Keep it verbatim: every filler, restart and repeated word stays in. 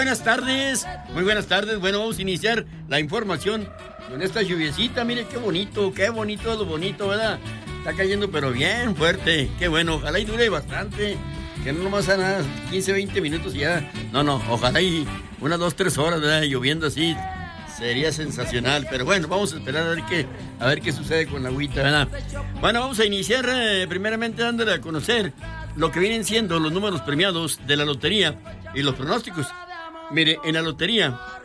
buenas tardes. Muy buenas tardes. Bueno, vamos a iniciar la información con esta lluviecita. Mire qué bonito, qué bonito, lo bonito, ¿verdad? Está cayendo pero bien fuerte. Qué bueno, ojalá y dure bastante. Que no nomás a nada, quince, veinte minutos y ya. No, no, ojalá y unas dos, tres horas, ¿verdad? Lloviendo así. Sería sensacional, pero bueno, vamos a esperar a ver qué, a ver qué sucede con la agüita, ¿verdad? Bueno, vamos a iniciar eh, primeramente dándole a conocer lo que vienen siendo los números premiados de la lotería y los pronósticos. Mire, en la lotería